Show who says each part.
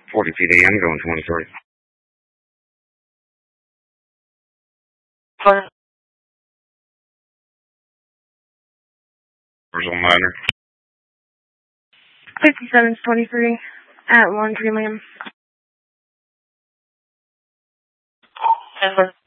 Speaker 1: 40 feet AM, going 23.
Speaker 2: Fire.
Speaker 1: Where's on minor?
Speaker 2: 5723 at Laundry Lamb.